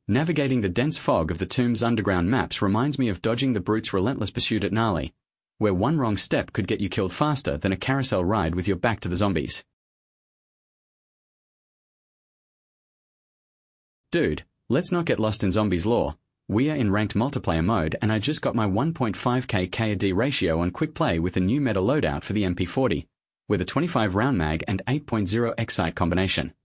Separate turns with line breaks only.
Navigating the dense fog of the tomb's underground maps reminds me of dodging the brute's relentless pursuit at Gnarly, where one wrong step could get you killed faster than a carousel ride with your back to the zombies. Dude, let's not get lost in zombies lore. We are in ranked multiplayer mode and I just got my 1.5k KD ratio on quick play with the new meta loadout for the MP40, with a 25 round mag and 8.0 Excite combination.